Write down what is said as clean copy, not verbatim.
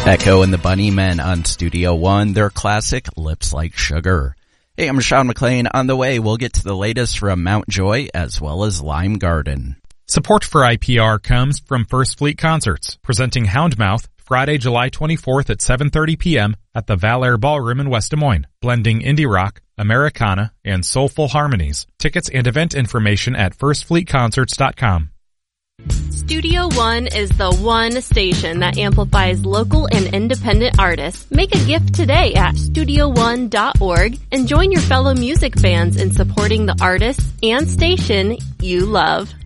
Echo and the Bunnymen on Studio One, their classic Lips Like Sugar. Hey, I'm Sean McLean. On the way, we'll get to the latest from Mount Joy as well as Lime Garden. Support for IPR comes from First Fleet Concerts, presenting Houndmouth Friday, July 24th at 7:30 p.m. at the Valair Ballroom in West Des Moines, blending indie rock, Americana, and soulful harmonies. Tickets and event information at firstfleetconcerts.com. Studio One is the one station that amplifies local and independent artists. Make a gift today at studio1.org and join your fellow music fans in supporting the artists and station you love.